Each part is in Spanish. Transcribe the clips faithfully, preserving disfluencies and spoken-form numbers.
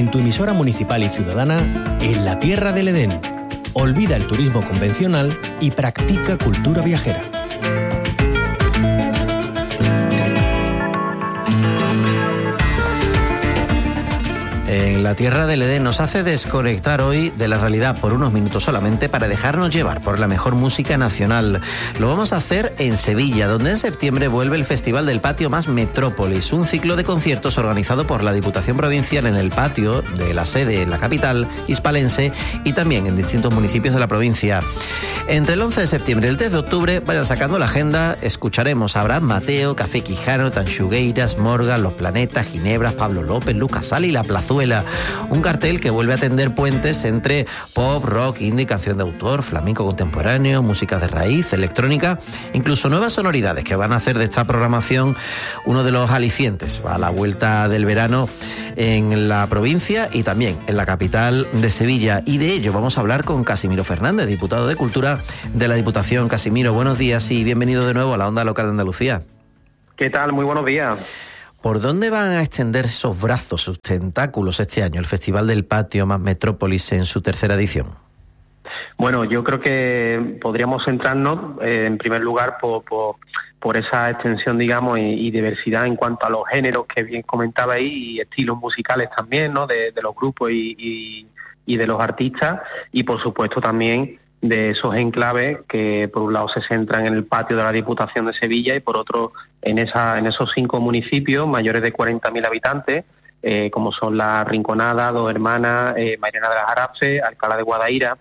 en tu emisora municipal y ciudadana, en la Tierra del Edén. Olvida el turismo convencional y practica cultura viajera. En la Tierra del Edén nos hace desconectar hoy de la realidad por unos minutos solamente para dejarnos llevar por la mejor música nacional. Lo vamos a hacer en Sevilla, donde en septiembre vuelve el Festival del Patio Más Metrópolis, un ciclo de conciertos organizado por la Diputación Provincial en el patio de la sede en la capital hispalense y también en distintos municipios de la provincia. Entre el once de septiembre y el tres de octubre, vayan sacando la agenda, escucharemos a Abraham Mateo, Café Quijano, Tanxugueiras, Morgan, Los Planetas, Ginebra, Pablo López, Lucas Sala y La Plazuela. Un cartel que vuelve a tender puentes entre pop, rock, indie, canción de autor, flamenco contemporáneo, música de raíz, electrónica, incluso nuevas sonoridades que van a hacer de esta programación uno de los alicientes a la vuelta del verano en la provincia y también en la capital de Sevilla. Y de ello vamos a hablar con Casimiro Fernández, diputado de Cultura de la Diputación. Casimiro, buenos días y bienvenido de nuevo a la Onda Local de Andalucía. ¿Qué tal? Muy buenos días. ¿Por dónde van a extender esos brazos, sus tentáculos este año, el Festival del Patio Más Metrópolis en su tercera edición? Bueno, yo creo que podríamos centrarnos, eh, en primer lugar, por, por, por esa extensión, digamos, y, y diversidad en cuanto a los géneros que bien comentaba ahí, y estilos musicales también, ¿no?, de, de los grupos y, y, y de los artistas, y por supuesto también de esos enclaves que por un lado se centran en el patio de la Diputación de Sevilla y por otro en esa en esos cinco municipios mayores de cuarenta mil habitantes, eh, como son La Rinconada, Dos Hermanas, eh, Mairena de las Arapes, Alcalá de Guadaira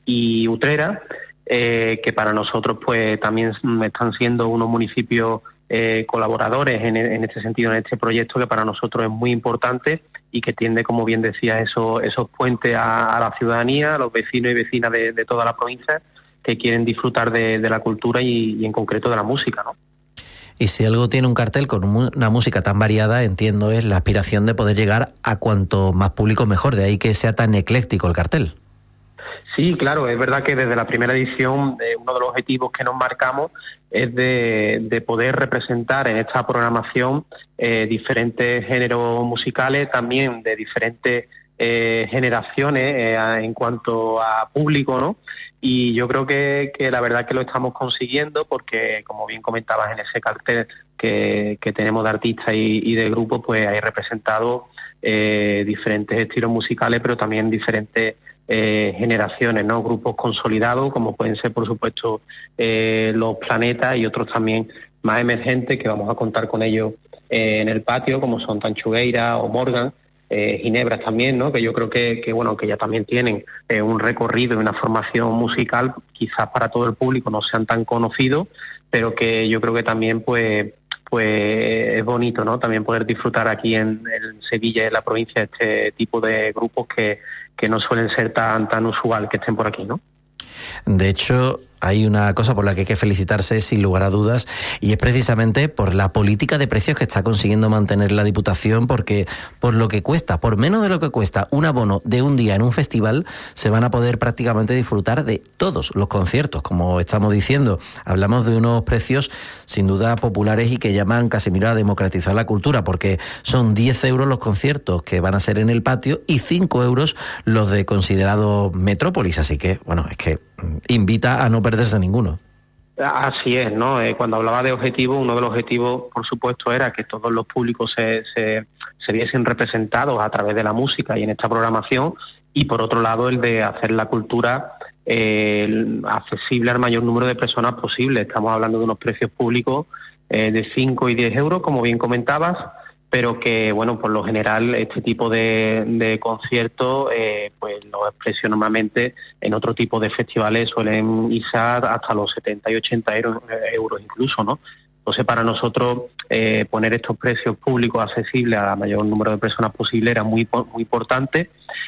y Utrera, eh, que para nosotros pues también están siendo unos municipios eh, colaboradores en, en este sentido, en este proyecto que para nosotros es muy importante y que tiende, como bien decía, esos, esos puentes a, a la ciudadanía, a los vecinos y vecinas de, de toda la provincia que quieren disfrutar de, de la cultura y, y en concreto de la música, ¿no? Y si algo tiene un cartel con una música tan variada, entiendo, es la aspiración de poder llegar a cuanto más público mejor, de ahí que sea tan ecléctico el cartel. Sí, claro, es verdad que desde la primera edición eh, uno de los objetivos que nos marcamos es de, de poder representar en esta programación eh, diferentes géneros musicales, también de diferentes eh, generaciones eh, en cuanto a público, ¿no? Y yo creo que, que la verdad que lo estamos consiguiendo porque, como bien comentabas en ese cartel que, que tenemos de artistas y, y de grupos, pues hay representados eh, diferentes estilos musicales, pero también diferentes Eh, generaciones, ¿no? Grupos consolidados, como pueden ser, por supuesto, eh, Los Planetas y otros también más emergentes que vamos a contar con ellos eh, en el patio, como son Tanxugueiras o Morgan, eh, Ginebras también, ¿no? Que yo creo que, que bueno, que ya también tienen eh, un recorrido y una formación musical, quizás para todo el público no sean tan conocidos, pero que yo creo que también, pues, pues es bonito, ¿no? También poder disfrutar aquí en, en Sevilla y en la provincia este tipo de grupos que que no suelen ser tan tan usual que estén por aquí, ¿no? De hecho, hay una cosa por la que hay que felicitarse sin lugar a dudas y es precisamente por la política de precios que está consiguiendo mantener la Diputación, porque por lo que cuesta, por menos de lo que cuesta un abono de un día en un festival, se van a poder prácticamente disfrutar de todos los conciertos, como estamos diciendo. Hablamos de unos precios sin duda populares y que llaman, Casimiro, a democratizar la cultura, porque son diez euros los conciertos que van a ser en el patio y cinco euros los de considerado Metrópolis, así que, bueno, es que invita a no perderse ninguno. Así es, ¿no? Eh, cuando hablaba de objetivos, uno de los objetivos, por supuesto, era que todos los públicos se, se, se viesen representados a través de la música y en esta programación, y por otro lado el de hacer la cultura eh, accesible al mayor número de personas posible. Estamos hablando de unos precios públicos eh, de cinco y diez euros, como bien comentabas, pero que, bueno, por lo general este tipo de, de conciertos, eh, pues los precios normalmente en otro tipo de festivales suelen irse hasta los setenta y ochenta euros, euros incluso, ¿no? Entonces, para nosotros eh, poner estos precios públicos accesibles al mayor número de personas posible era muy muy importante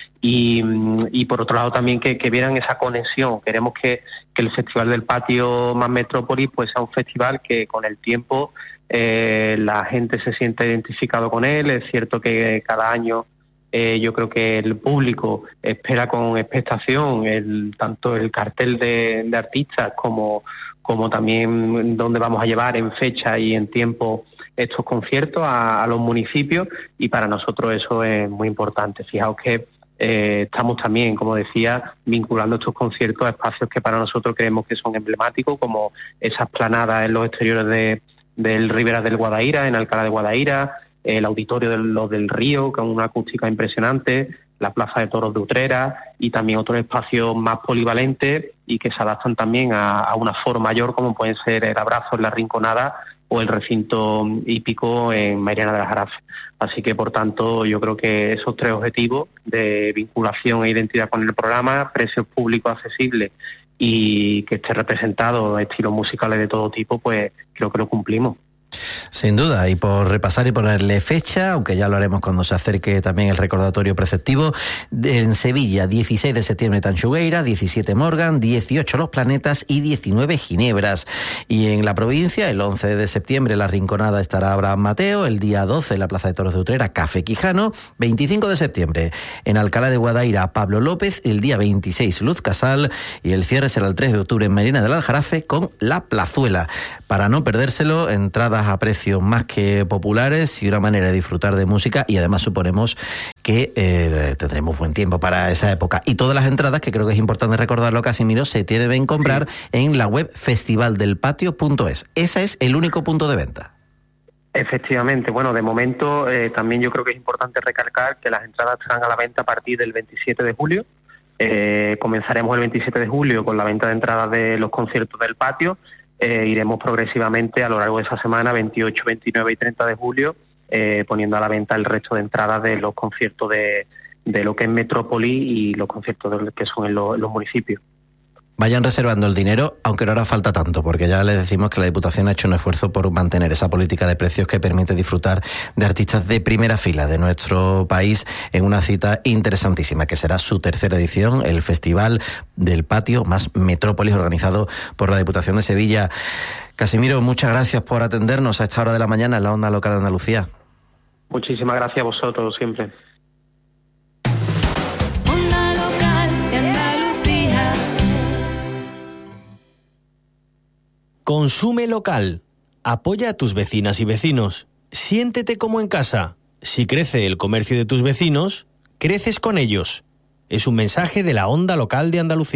y, y por otro lado también que, que vieran esa conexión. Queremos que, que el Festival del Patio Más Metrópolis pues sea un festival que con el tiempo eh, la gente se siente identificado con él. Es cierto que cada año eh, yo creo que el público espera con expectación el, tanto el cartel de, de artistas como como también dónde vamos a llevar en fecha y en tiempo estos conciertos a, a los municipios, y para nosotros eso es muy importante. Fijaos que eh, estamos también, como decía, vinculando estos conciertos a espacios que para nosotros creemos que son emblemáticos, como esas planadas en los exteriores de, del Ribera del Guadaíra, en Alcalá de Guadaíra, el auditorio de los del Río, con una acústica impresionante, la Plaza de Toros de Utrera, y también otros espacios más polivalentes y que se adaptan también a, a una forma mayor, como pueden ser el Abrazo en la Rinconada o el recinto hípico en Mairena del Aljarafe. Así que, por tanto, yo creo que esos tres objetivos de vinculación e identidad con el programa, precios públicos accesibles y que esté representado estilos musicales de todo tipo, pues creo que lo cumplimos. Sin duda, y por repasar y ponerle fecha, aunque ya lo haremos cuando se acerque también el recordatorio preceptivo, en Sevilla, dieciséis de septiembre Tanchugueira, diecisiete Morgan, dieciocho Los Planetas y diecinueve Ginebras. Y en la provincia, el once de septiembre La Rinconada estará Abraham Mateo, el día doce en la Plaza de Toros de Utrera Café Quijano, veinticinco de septiembre en Alcalá de Guadaíra Pablo López, el día veintiséis Luz Casal, y el cierre será el tres de octubre en Mairena del Aljarafe con La Plazuela. Para no perdérselo, entradas a precios más que populares y una manera de disfrutar de música, y además suponemos que eh, tendremos buen tiempo para esa época. Y todas las entradas, que creo que es importante recordarlo, Casimiro, se deben comprar sí. en la web festival del patio punto es. Ese es el único punto de venta. Efectivamente, bueno, de momento eh, también yo creo que es importante recalcar que las entradas estarán a la venta a partir del veintisiete de julio. Eh, comenzaremos el veintisiete de julio con la venta de entradas de los conciertos del patio. Eh, iremos progresivamente a lo largo de esa semana, veintiocho, veintinueve y treinta de julio, eh, poniendo a la venta el resto de entradas de los conciertos de, de lo que es Metrópoli y los conciertos de, que son en, lo, en los municipios. Vayan reservando el dinero, aunque no hará falta tanto, porque ya les decimos que la Diputación ha hecho un esfuerzo por mantener esa política de precios que permite disfrutar de artistas de primera fila de nuestro país en una cita interesantísima, que será su tercera edición, el Festival del Patio más Metrópolis, organizado por la Diputación de Sevilla. Casimiro, muchas gracias por atendernos a esta hora de la mañana en la Onda Local de Andalucía. Muchísimas gracias a vosotros siempre. Consume local. Apoya a tus vecinas y vecinos. Siéntete como en casa. Si crece el comercio de tus vecinos, creces con ellos. Es un mensaje de la Onda Local de Andalucía.